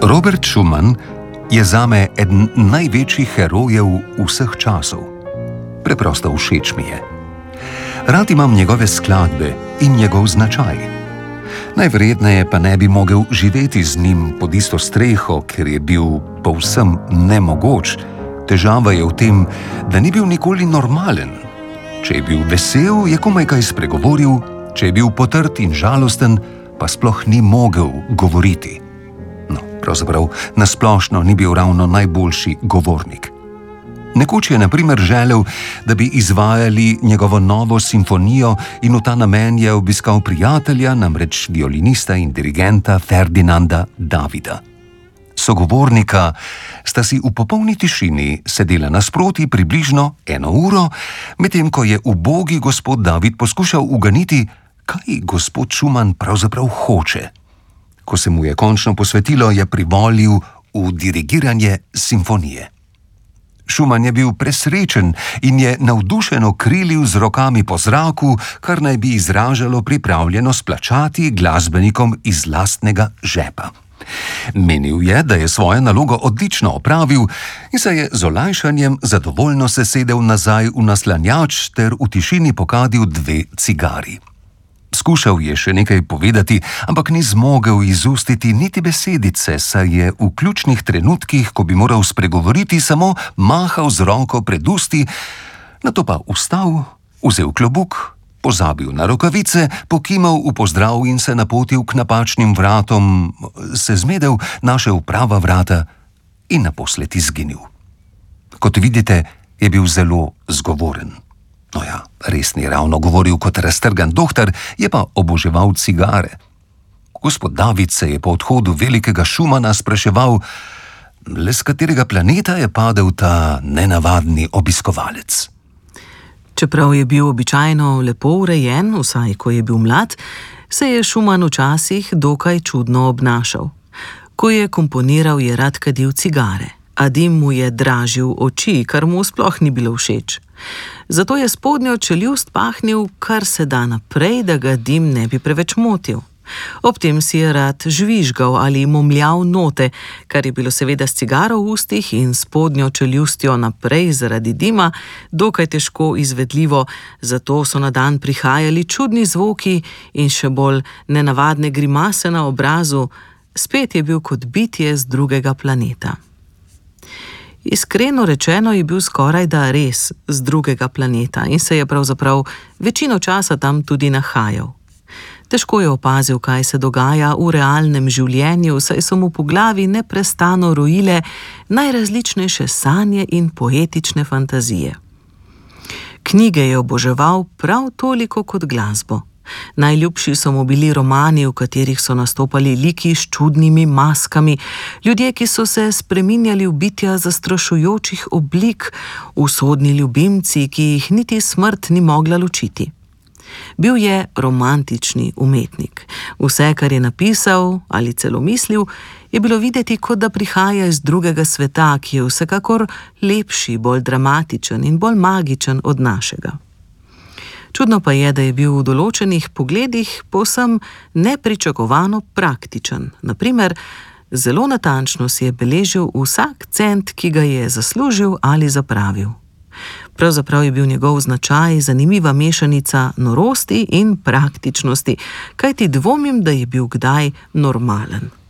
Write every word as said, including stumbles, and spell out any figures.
Robert Schumann je zame eden največjih herojev vseh časov. Preprosto všeč mi je. Rad imam njegove skladbe in njegov značaj. Najverjetneje pa ne bi mogel živeti z njim pod isto streho, ker je bil povsem nemogoč. Težava je v tem, da ni bil nikoli normalen. Če je bil vesel, je komaj kaj spregovoril, če je bil potrt in žalosten, pa sploh ni mogel govoriti. No, pravzaprav nasplošno ni bil ravno najboljši govornik. Nekoč je na primer želel, da bi izvajali njegovo novo simfonijo in v ta namen je obiskal prijatelja, namreč violinista in dirigenta Ferdinanda Davida. Sogovornika sta si v popolni tišini sedela nasproti približno eno uro, medtem ko je ubogi gospod David poskušal uganiti, kaj gospod Schumann pravzaprav hoče. Ko se mu je končno posvetilo, je privolil v dirigiranje simfonije. Schumann je bil presrečen in je navdušeno krilil z rokami po zraku, kar naj bi izražalo pripravljenost plačati glasbenikom iz lastnega žepa. Menil je, da je svojo nalogo odlično opravil in se je z olajšanjem zadovoljno sesedel nazaj v naslanjač ter v tišini pokadil dve cigari. Skušal je še nekaj povedati, ampak ni zmogel izustiti niti besedice, saj je v ključnih trenutkih, ko bi moral spregovoriti, samo mahal z roko pred usti, nato pa vstal, vzel klobuk, pozabil na rokavice, pokimal v pozdrav in se napotil k napačnim vratom, se zmedel, našel prava vrata in naposled izginil. Kot vidite, je bil zelo zgovoren. No ja, res ni ravno govoril kot raztrgan dohtar, je pa oboževal cigare. Gospod David se je po odhodu velikega Schumana spraševal, le s katerega planeta je padel ta nenavadni obiskovalec. Čeprav je bil običajno lepo urejen, vsaj ko je bil mlad, se je Schumann včasih dokaj čudno obnašal. Ko je komponiral, je rad kadil cigare, a dim mu je dražil oči, kar mu sploh ni bilo všeč. Zato je spodnjo čeljust pahnil kar se da naprej, da ga dim ne bi preveč motil. Ob tem si je rad žvižgal ali momljal note, kar je bilo seveda s cigaro v ustih in spodnjo čeljustjo naprej zaradi dima dokaj težko izvedljivo, zato so na dan prihajali čudni zvoki in še bolj nenavadne grimase na obrazu. Spet je bil kot bitje z drugega planeta. Iskreno rečeno je bil skoraj da res z drugega planeta in se je pravzaprav večino časa tam tudi nahajal. Težko je opazil, kaj se dogaja v realnem življenju, saj so mu po glavi neprestano rojile najrazličnejše sanje in poetične fantazije. Knjige je oboževal prav toliko kot glasbo. Najljubši so mu bili romani, v katerih so nastopali liki s čudnimi maskami, ljudje, ki so se spreminjali v bitja zastrašujočih oblik, usodni ljubimci, ki jih niti smrt ni mogla ločiti. Bil je romantični umetnik. Vse, kar je napisal ali celo mislil, je bilo videti, kot da prihaja iz drugega sveta, ki je vsekakor lepši, bolj dramatičen in bolj magičen od našega. Čudno pa je, da je bil v določenih pogledih povsem nepričakovano praktičen. Na primer, zelo natančno si je beležil vsak cent, ki ga je zaslužil ali zapravil. Pravzaprav je bil njegov značaj zanimiva mešanica norosti in praktičnosti, kajti dvomim, da je bil kdaj normalen.